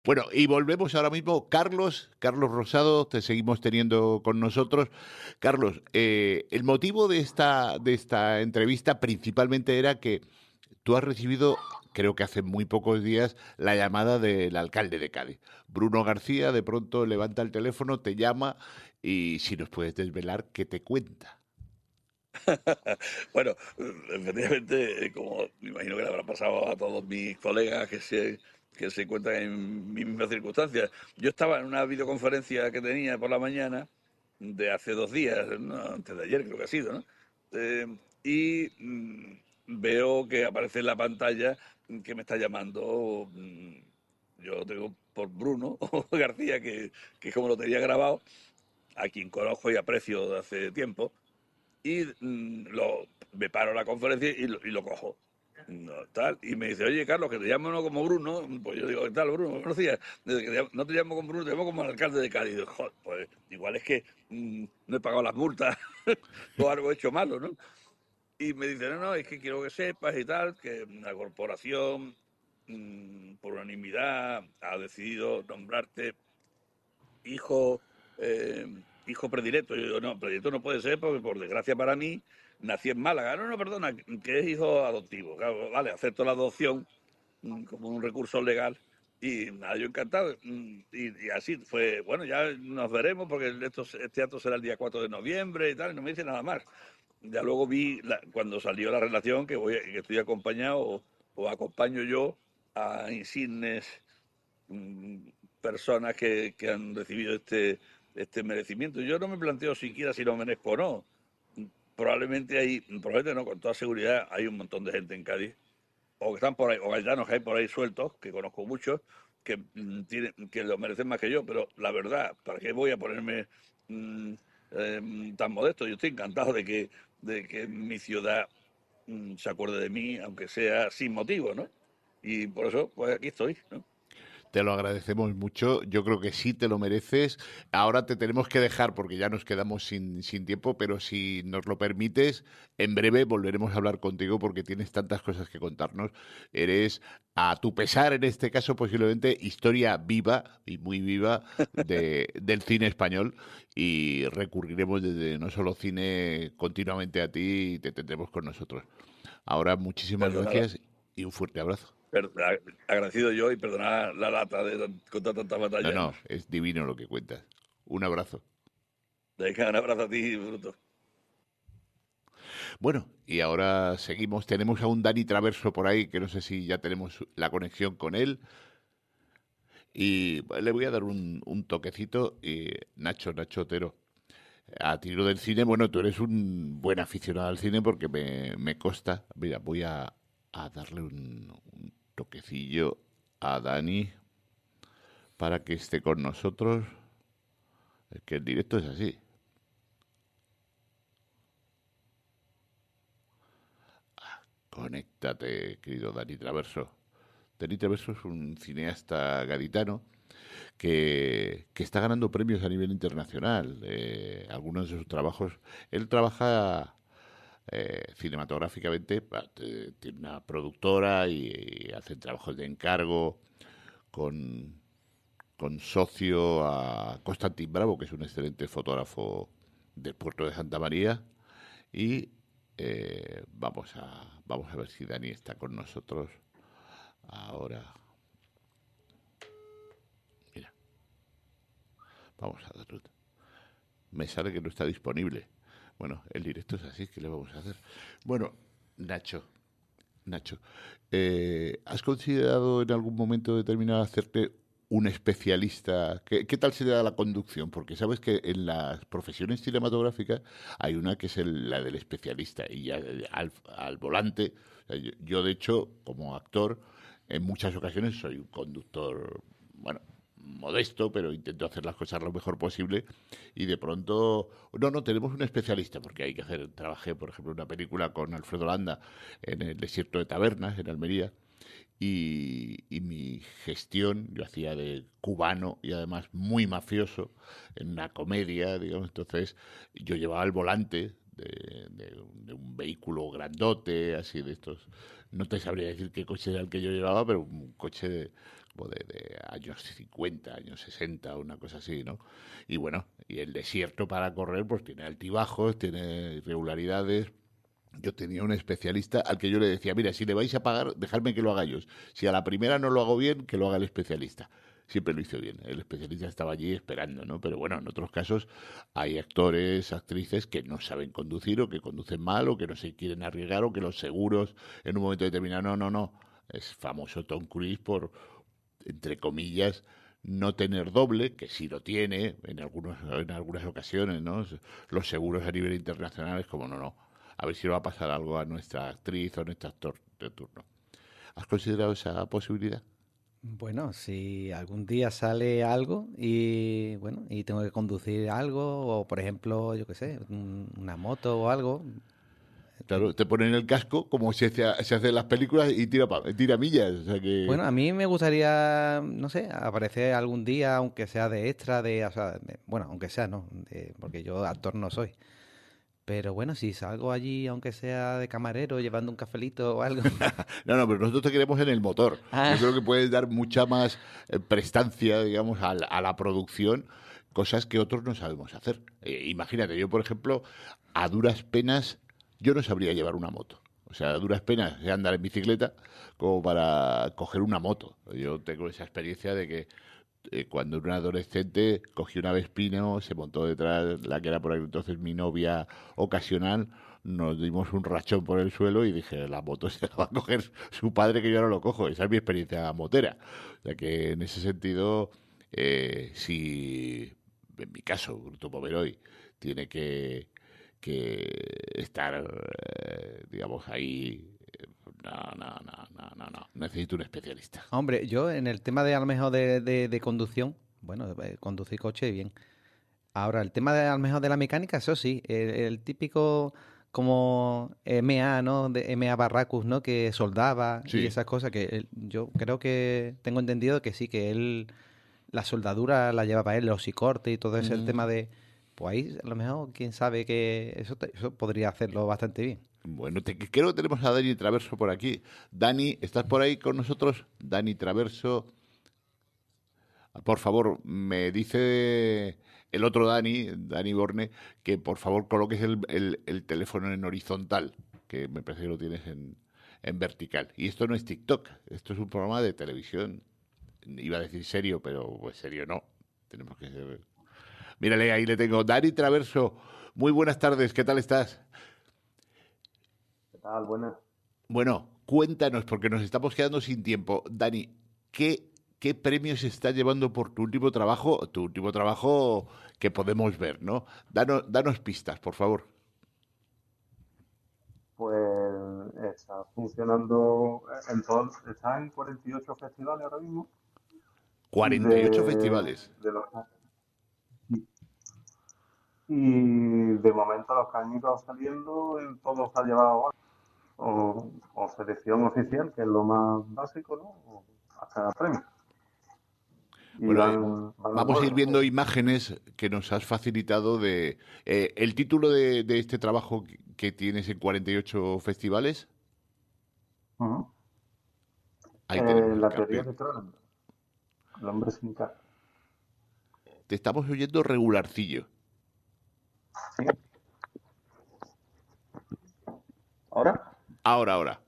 Bueno, y volvemos ahora mismo. Carlos Rosado, te seguimos teniendo con nosotros. Carlos, el motivo de esta entrevista principalmente era que tú has recibido, creo que hace muy pocos días, la llamada del alcalde de Cádiz. Bruno García de pronto levanta el teléfono, te llama y si nos puedes desvelar, ¿qué te cuenta? Bueno, efectivamente, como me imagino que le habrá pasado a todos mis colegas que se encuentran en mis mismas circunstancias. Yo estaba en una videoconferencia que tenía por la mañana de hace 2 días, ¿no? Antes de ayer creo que ha sido, ¿no? Veo que aparece en la pantalla que me está llamando. Yo lo tengo por Bruno García, que es como lo tenía grabado, a quien conozco y aprecio de hace tiempo, y me paro la conferencia y lo cojo. No, tal, y me dice, oye, Carlos, que te llamo no como Bruno. Pues yo digo, ¿qué tal, Bruno? Buenos días. No te llamo como Bruno, te llamo como el alcalde de Cádiz. Y digo, joder, pues igual es que no he pagado las multas o algo hecho malo, ¿no? Y me dice, no, no, es que quiero que sepas y tal, que la corporación, por unanimidad, ha decidido nombrarte hijo, hijo predilecto. Yo digo, no, predilecto no puede ser porque, por desgracia para mí, nací en Málaga. No, no, perdona, que es hijo adoptivo. Claro, vale, acepto la adopción como un recurso legal. Y nada, yo encantado. Y así fue, bueno, ya nos veremos porque este acto será el día 4 de noviembre y tal, y no me dice nada más. Ya luego vi, cuando salió la relación, que estoy acompañado o acompaño yo a insignes mm, personas que han recibido este merecimiento. Yo no me planteo siquiera si lo merezco o no. Probablemente no, con toda seguridad hay un montón de gente en Cádiz, o que están por ahí, o gaitanos que hay por ahí sueltos, que conozco muchos, que lo merecen más que yo, pero la verdad, ¿para qué voy a ponerme mm, tan modesto? Yo estoy encantado de que mi ciudad se acuerde de mí, aunque sea sin motivo, ¿no? Y por eso, pues aquí estoy, ¿no? Te lo agradecemos mucho. Yo creo que sí te lo mereces. Ahora te tenemos que dejar porque ya nos quedamos sin tiempo, pero si nos lo permites, en breve volveremos a hablar contigo porque tienes tantas cosas que contarnos. Eres, a tu pesar en este caso, posiblemente historia viva y muy viva del cine español y recurriremos desde No Solo Cine continuamente a ti y te tendremos con nosotros. Ahora, muchísimas Perdona, gracias y un fuerte abrazo. agradecido yo y perdona la lata de contar tantas No, batallas, ¿no? no, es divino lo que cuentas. Un abrazo. Venga, un abrazo a ti, Bruto. Bueno, y ahora seguimos. Tenemos a un Dani Traverso por ahí, que no sé si ya tenemos la conexión con él. Y le voy a dar un toquecito. Y Nacho Otero, a tiro del cine, bueno, tú eres un buen aficionado al cine porque me consta. Mira, voy a darle un toquecillo a Dani para que esté con nosotros. Es que el directo es así. Conéctate, querido Dani Traverso. Dani Traverso es un cineasta gaditano que está ganando premios a nivel internacional. Algunos de sus trabajos, él trabaja cinematográficamente, tiene una productora y hace trabajos de encargo con, con socio a Constantin Bravo, que es un excelente fotógrafo del puerto de Santa María. Y vamos a ver si Dani está con nosotros ahora. Mira, vamos a darle. Me sale que no está disponible. Bueno, el directo es así, ¿qué le vamos a hacer? Bueno, Nacho, Nacho, ¿has considerado en algún momento determinado hacerte un especialista? ¿Qué tal se da la conducción? Porque sabes que en las profesiones cinematográficas hay una que es la del especialista y ya al volante. O sea, yo, de hecho, como actor, en muchas ocasiones soy un conductor, bueno, modesto, pero intento hacer las cosas lo mejor posible y de pronto, no, no, tenemos un especialista porque hay que hacer, trabajé por ejemplo en una película con Alfredo Landa en el desierto de Tabernas, en Almería, y mi gestión, yo hacía de cubano y además muy mafioso en una comedia, digamos, entonces yo llevaba el volante de un vehículo grandote, así de estos. No te sabría decir qué coche era el que yo llevaba, pero un coche como de años 50, años 60, una cosa así, ¿no? Y bueno, y el desierto para correr pues tiene altibajos, tiene irregularidades. Yo tenía un especialista al que yo le decía, mira, si le vais a pagar, dejadme que lo haga yo. Si a la primera no lo hago bien, que lo haga el especialista. Siempre lo hizo bien. El especialista estaba allí esperando, ¿no? Pero bueno, en otros casos hay actores, actrices que no saben conducir o que conducen mal o que no se quieren arriesgar o que los seguros en un momento determinado, no, no, no. Es famoso Tom Cruise por, entre comillas, no tener doble, que sí lo tiene en algunas ocasiones, ¿no? Los seguros a nivel internacional es como, no, no, a ver si le va a pasar algo a nuestra actriz o a nuestro actor de turno. ¿Has considerado esa posibilidad? Bueno, si algún día sale algo y bueno, y tengo que conducir algo, o por ejemplo, yo qué sé, una moto o algo. Claro, te ponen el casco como se hace en las películas y tira millas. O sea que, Bueno, a mí me gustaría, no sé, aparecer algún día, aunque sea de extra, o sea, bueno, aunque sea, no, porque yo actor no soy. Pero bueno, si salgo allí, aunque sea de camarero, llevando un cafelito o algo. no, no, pero nosotros te queremos en el motor. Yo Ah, creo que puedes dar mucha más prestancia, digamos, a la producción, cosas que otros no sabemos hacer. Imagínate, yo, por ejemplo, a duras penas, yo no sabría llevar una moto. O sea, a duras penas sé andar en bicicleta como para coger una moto. Yo tengo esa experiencia de que cuando era un adolescente cogí una Vespino, se montó detrás la que era por aquel entonces mi novia ocasional, nos dimos un rachón por el suelo y dije, la moto se la va a coger su padre que yo no lo cojo. Esa es mi experiencia motera. O sea que en ese sentido, si en mi caso, Bruto Pomeroy, tiene que estar, digamos, ahí, no, no, no, no, no, no. Necesito un especialista. hombre, yo en el tema de a lo mejor de conducción, bueno, conducir coche bien. Ahora, el tema de a lo mejor de la mecánica, eso sí, el típico como MA, ¿no? De MA Barracus, ¿no? Que soldaba y Sí. esas cosas que yo creo que tengo entendido que sí, que él la soldadura la lleva para él, los y corte y todo ese el tema Mm. de pues ahí a lo mejor quién sabe que eso podría hacerlo bastante bien. Bueno, creo que tenemos a Dani Traverso por aquí. Dani, ¿estás por ahí con nosotros? Dani Traverso, por favor, me dice el otro Dani, Dani Borne, que por favor coloques el teléfono en horizontal, que me parece que lo tienes en vertical. Y esto no es TikTok, esto es un programa de televisión. Iba a decir serio, pero pues serio no. Tenemos que ser... Mírale, ahí le tengo. Dani Traverso, muy buenas tardes, ¿qué tal estás? ¿Qué tal? Buenas. Bueno, cuéntanos, porque nos estamos quedando sin tiempo. Dani, ¿qué premios estás llevando por tu último trabajo? Tu último trabajo que podemos ver, ¿no? Danos pistas, por favor. Pues está funcionando está en 48 festivales ahora mismo 48 de, festivales. de los y de momento los que han ido saliendo en todos ha llevado o selección oficial, que es lo más básico, ¿no? O hasta premios. Y Bueno, van a vamos a ir nueve, viendo vaya. imágenes que nos has facilitado de... el título de este trabajo que tienes en 48 festivales, Ujú. ahí tenemos el La teoría cartel. de Cronenberg, el hombre sin cara. Te estamos oyendo regularcillo. ¿Sí? ¿Ahora? Ahora, ahora.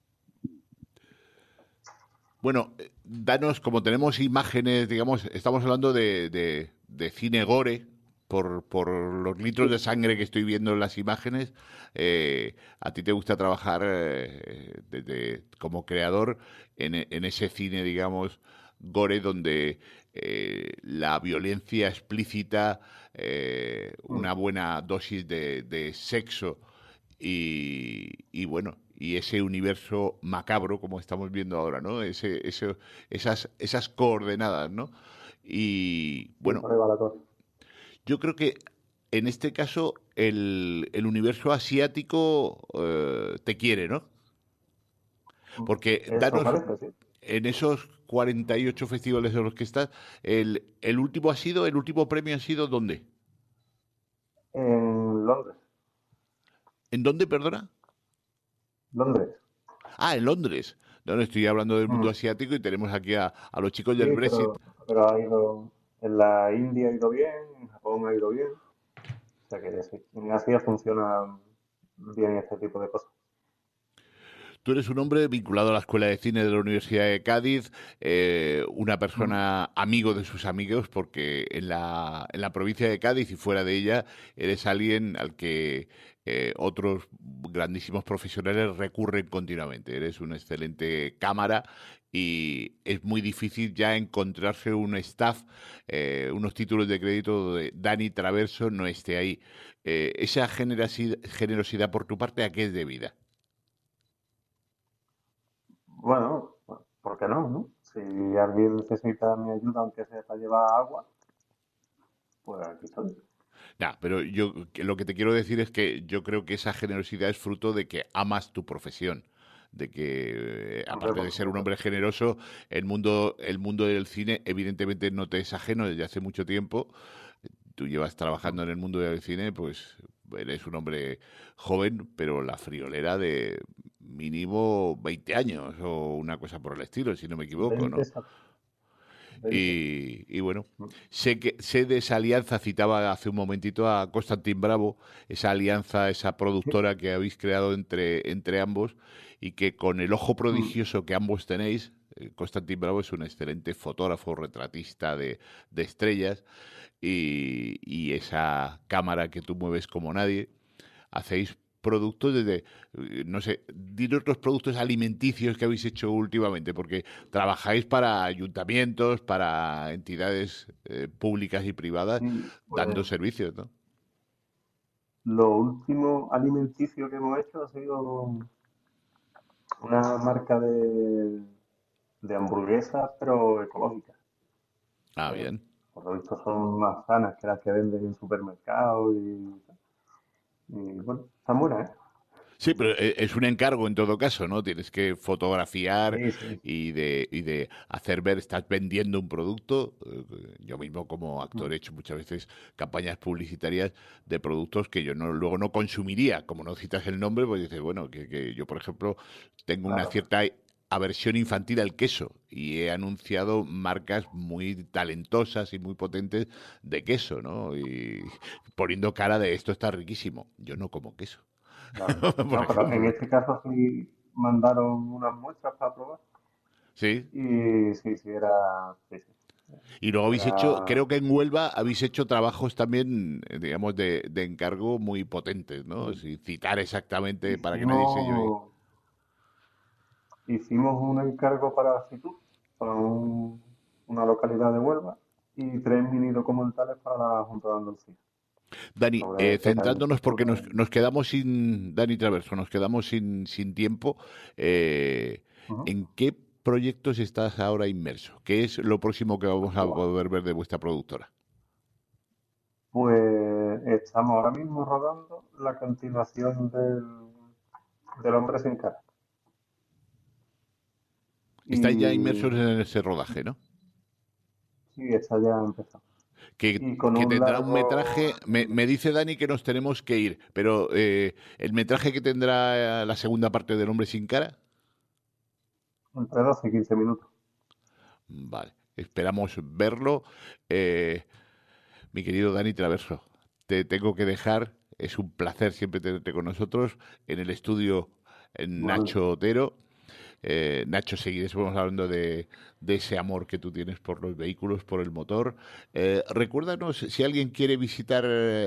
Bueno, danos, como tenemos imágenes, digamos, estamos hablando de cine gore, por los litros de sangre que estoy viendo en las imágenes. A ti te gusta trabajar como creador en ese cine, digamos, gore, donde la violencia explícita, Mm. una buena dosis de sexo y bueno, y ese universo macabro como estamos viendo ahora, ¿no? Esas coordenadas, ¿no? Y Sí, bueno, por ahí va la cosa. yo creo que en este caso el universo asiático te quiere, ¿no? Porque Eso danos, parece, sí. en esos 48 festivales en los que estás, el último el último premio ha sido ¿dónde? En Londres. ¿En dónde, perdona? Londres. Ah, en Londres. No, no estoy hablando del mundo Mm. asiático y tenemos aquí a los chicos Sí, del Brexit. pero ha ido, en la India ha ido bien, en Japón ha ido bien. O sea que sí, en Asia funciona bien este tipo de cosas. Tú eres un hombre vinculado a la Escuela de Cine de la Universidad de Cádiz, una Mm. persona amigo de sus amigos, porque en la provincia de Cádiz y fuera de ella eres alguien al que otros grandísimos profesionales recurren continuamente. Eres un excelente cámara y es muy difícil ya encontrarse un staff, unos títulos de crédito donde Dani Traverso no esté ahí. Esa generosidad por tu parte, ¿a qué es debida? Bueno, ¿por qué no, no? Si alguien necesita mi ayuda, aunque sea para llevar agua, pues aquí estoy. Nah, pero lo que te quiero decir es que yo creo que esa generosidad es fruto de que amas tu profesión, de que Hombre, aparte por de ser un supuesto. hombre generoso, el mundo del cine evidentemente no te es ajeno desde hace mucho tiempo. Tú llevas Mm. trabajando en el mundo del cine, pues eres un hombre joven, pero la friolera de mínimo 20 años o una cosa por el estilo, si no me equivoco, 20 ¿no? exacto. 20. Y bueno, Mm. sé de esa alianza, citaba hace un momentito a Constantin Bravo, esa alianza, esa productora que habéis creado entre ambos y que con el ojo Mm. prodigioso que ambos tenéis, Constantin Bravo es un excelente fotógrafo, retratista de estrellas y esa cámara que tú mueves como nadie, hacéis productos desde, no sé, dinos los productos alimenticios que habéis hecho últimamente, porque trabajáis para ayuntamientos, para entidades públicas y privadas, Sí, dando pues servicios, ¿no? lo último alimenticio que hemos hecho ha sido una marca de hamburguesas, pero ecológicas. Ah, Eh, bien. por lo visto son más sanas que las que venden en supermercados y bueno, están buenas, ¿eh? Sí, pero es un encargo en todo caso, ¿no? Tienes que fotografiar Sí, sí. y de hacer ver, estás vendiendo un producto. Yo mismo como Mm. actor he hecho muchas veces campañas publicitarias de productos que yo no, luego no consumiría. Como no citas el nombre, pues dices, bueno, que yo, por ejemplo, tengo una Claro. cierta aversión infantil al queso y he anunciado marcas muy talentosas y muy potentes de queso, ¿no? Y poniendo cara de esto está riquísimo. Yo no como queso. Claro. Por No, pero en ejemplo. este caso sí mandaron unas muestras para probar Sí. y sí, sí, sí, sí, Y luego habéis hecho, era, creo que en Huelva habéis hecho trabajos también, digamos, de encargo muy potentes, ¿no? sí. Sin citar exactamente para que nadie se lleve. Hicimos, hicimos un encargo para Fitur, para una localidad de Huelva, y 3 mini documentales para la Junta de Andalucía, Dani, sobre centrándonos porque petalicultura. nos quedamos sin, Dani Traverso, nos quedamos sin tiempo. eh, Ujú. ¿En qué proyectos estás ahora inmerso? ¿Qué es lo próximo que vamos a Buah. poder ver de vuestra productora? Pues estamos ahora mismo rodando la continuación del Hombre sin cara. Estáis ya Y inmersos en ese rodaje, ¿no? sí, está ya empezado. Y con Que un tendrá un largo metraje. Me dice Dani que nos tenemos que ir, pero el metraje que tendrá la segunda parte del Hombre sin cara, entre 12 y 15 minutos. vale, esperamos verlo. Eh, Mi querido Dani Traverso, te tengo que dejar. Es un placer siempre tenerte con nosotros en el estudio Igualmente. Nacho Otero. Nacho, seguiremos hablando de ese amor que tú tienes por los vehículos, por el motor. Recuérdanos, si alguien quiere visitar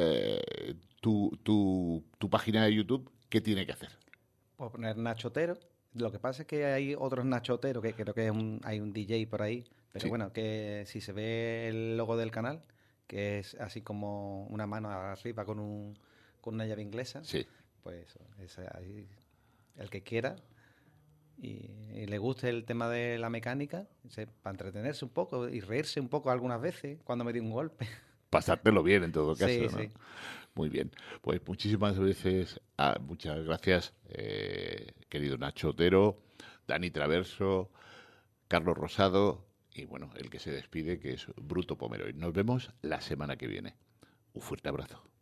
tu página de YouTube, ¿qué tiene que hacer? Puedo poner Nachotero. Lo que pasa es que hay otros Nachoteros, que creo que hay un DJ por ahí. Pero Sí, bueno, que si se ve el logo del canal, que es así como una mano arriba con una llave inglesa, sí. pues ahí, el que quiera y le guste el tema de la mecánica, para entretenerse un poco y reírse un poco algunas veces cuando me dio un golpe. Pasártelo bien en todo Sí, caso, ¿no? sí. Muy bien. Pues muchísimas veces, muchas gracias, querido Nacho Otero, Dani Traverso, Carlos Rosado y bueno, el que se despide, que es Bruto Pomeroy. Nos vemos la semana que viene. Un fuerte abrazo.